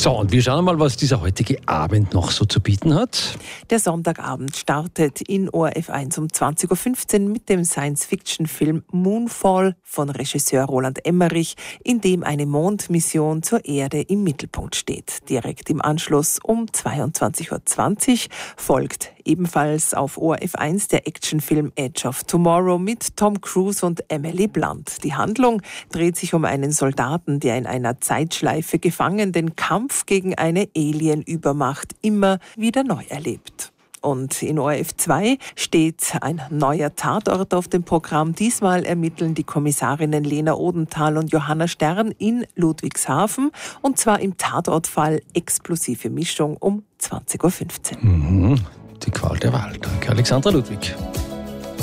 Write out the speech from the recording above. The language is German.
So, und wir schauen mal, was dieser heutige Abend noch so zu bieten hat. Der Sonntagabend startet in ORF 1 um 20.15 Uhr mit dem Science-Fiction-Film Moonfall von Regisseur Roland Emmerich, in dem eine Mondmission zur Erde im Mittelpunkt steht. Direkt im Anschluss um 22.20 Uhr folgt ebenfalls auf ORF 1 der Actionfilm Edge of Tomorrow mit Tom Cruise und Emily Blunt. Die Handlung dreht sich um einen Soldaten, der in einer Zeitschleife gefangen den Kampf gegen eine Alien-Übermacht immer wieder neu erlebt. Und in ORF 2 steht ein neuer Tatort auf dem Programm. Diesmal ermitteln die Kommissarinnen Lena Odenthal und Johanna Stern in Ludwigshafen. Und zwar im Tatortfall Explosive Mischung um 20.15 Uhr. Die Qual der Wahl. Danke, Alexandra Ludwig.